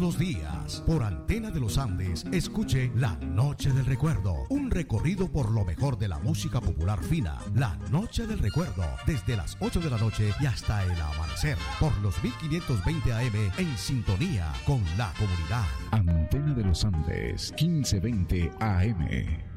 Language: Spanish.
los días, por Antena de los Andes, escuche La Noche del Recuerdo, un recorrido por lo mejor de la música popular fina. La Noche del Recuerdo, desde las 8 de la noche y hasta el amanecer, por los 1520 AM, en sintonía con la comunidad. Antena de los Andes, 1520 AM.